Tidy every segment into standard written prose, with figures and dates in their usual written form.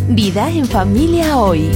Vida en Familia Hoy.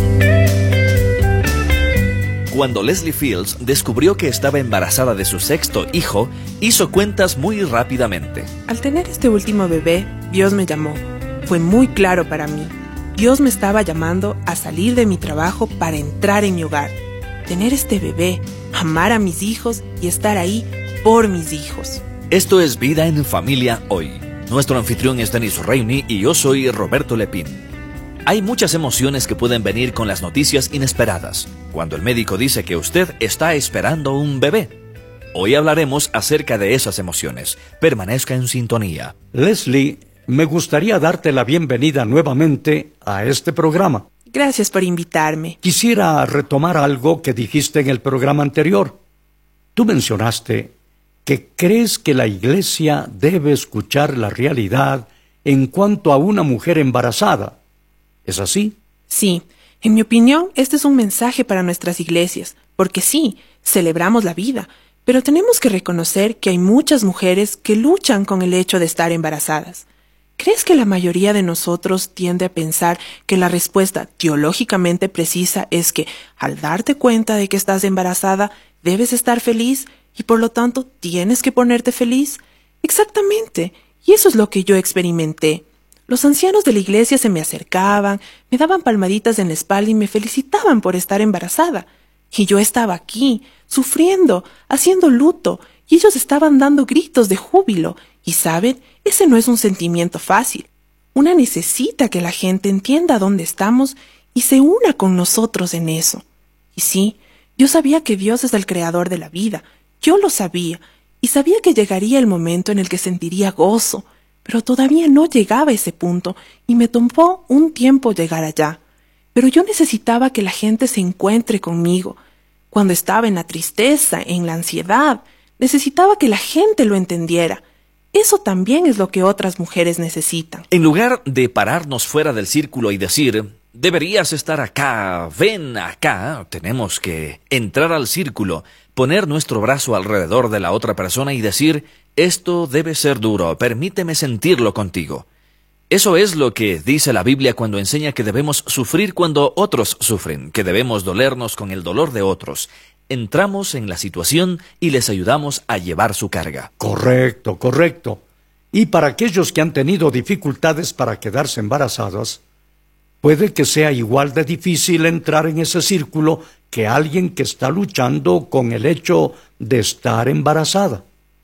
Cuando Leslie Fields descubrió que estaba embarazada de su sexto hijo, hizo cuentas muy rápidamente. Al tener este último bebé, Dios me llamó. Fue muy claro para mí. Dios me estaba llamando a salir de mi trabajo para entrar en mi hogar, tener este bebé, amar a mis hijos y estar ahí por mis hijos. Esto es Vida en Familia Hoy. Nuestro anfitrión es Denis Reini y yo soy Roberto Lepín. Hay muchas emociones que pueden venir con las noticias inesperadas, cuando el médico dice que usted está esperando un bebé. Hoy hablaremos acerca de esas emociones. Permanezca en sintonía. Leslie, me gustaría darte la bienvenida nuevamente a este programa. Gracias por invitarme. Quisiera retomar algo que dijiste en el programa anterior. Tú mencionaste que crees que la iglesia debe escuchar la realidad en cuanto a una mujer embarazada. ¿Es así? Sí, en mi opinión, este es un mensaje para nuestras iglesias, porque sí, celebramos la vida, pero tenemos que reconocer que hay muchas mujeres que luchan con el hecho de estar embarazadas. ¿Crees que la mayoría de nosotros tiende a pensar que la respuesta teológicamente precisa es que al darte cuenta de que estás embarazada, debes estar feliz y por lo tanto tienes que ponerte feliz? Exactamente, y eso es lo que yo experimenté. Los ancianos de la iglesia se me acercaban, me daban palmaditas en la espalda y me felicitaban por estar embarazada. Y yo estaba aquí, sufriendo, haciendo luto, y ellos estaban dando gritos de júbilo. Y saben, ese no es un sentimiento fácil. Una necesita que la gente entienda dónde estamos y se una con nosotros en eso. Y sí, yo sabía que Dios es el creador de la vida, yo lo sabía, y sabía que llegaría el momento en el que sentiría gozo, pero todavía no llegaba a ese punto y me tomó un tiempo llegar allá. Pero yo necesitaba que la gente se encuentre conmigo. Cuando estaba en la tristeza, en la ansiedad, necesitaba que la gente lo entendiera. Eso también es lo que otras mujeres necesitan. En lugar de pararnos fuera del círculo y decir, deberías estar acá, ven acá, tenemos que entrar al círculo, poner nuestro brazo alrededor de la otra persona y decir, esto debe ser duro, permíteme sentirlo contigo. Eso es lo que dice la Biblia cuando enseña que debemos sufrir cuando otros sufren, que debemos dolernos con el dolor de otros. Entramos en la situación y les ayudamos a llevar su carga. Correcto, correcto. Y para aquellos que han tenido dificultades para quedarse embarazadas, puede que sea igual de difícil entrar en ese círculo que alguien que está luchando con el hecho de estar embarazada.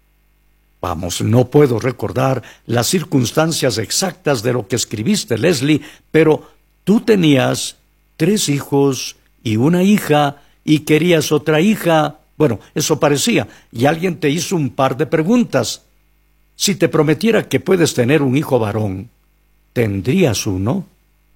Vamos, no puedo recordar las circunstancias exactas de lo que escribiste, Leslie, pero tú tenías 3 hijos y una hija y querías otra hija. Bueno, eso parecía, y alguien te hizo un par de preguntas. Si te prometiera que puedes tener un hijo varón, ¿tendrías uno?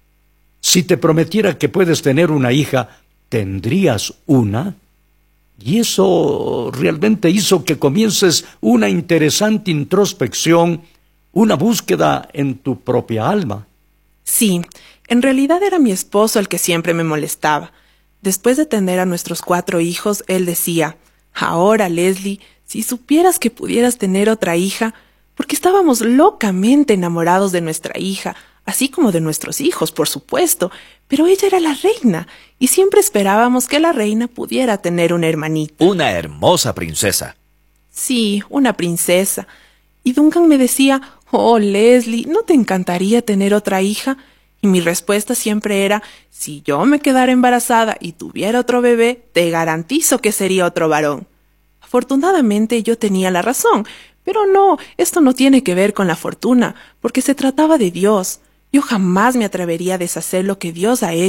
Si te prometiera que puedes tener una hija, ¿tendrías una? Y eso realmente hizo que comiences una interesante introspección, una búsqueda en tu propia alma. Sí, en realidad era mi esposo el que siempre me molestaba. Después de tener a nuestros 4 hijos, él decía, ahora, Leslie, si supieras que pudieras tener otra hija, porque estábamos locamente enamorados de nuestra hija, así como de nuestros hijos, por supuesto, pero ella era la reina, y siempre esperábamos que la reina pudiera tener una hermanita. Una hermosa princesa. Sí, una princesa. Y Duncan me decía, oh, Leslie, ¿no te encantaría tener otra hija? Y mi respuesta siempre era, si yo me quedara embarazada y tuviera otro bebé, te garantizo que sería otro varón. Afortunadamente yo tenía la razón, pero no, esto no tiene que ver con la fortuna, porque se trataba de Dios. Yo jamás me atrevería a deshacer lo que Dios ha hecho